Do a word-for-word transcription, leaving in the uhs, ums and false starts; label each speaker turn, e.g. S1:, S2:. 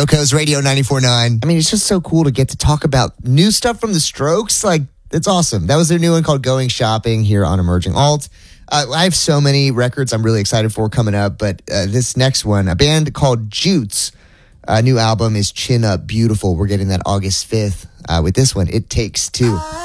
S1: Coco's Radio ninety-four point nine. I mean, it's just so cool to get to talk about new stuff from the Strokes. Like, it's awesome. That was their new one called Going Shopping here on Emerging Alt. Uh, I have so many records I'm really excited for coming up, but uh, this next one, a band called Jutes, a new album is Chin Up Beautiful. We're getting that August fifth uh, with this one, It Takes Two.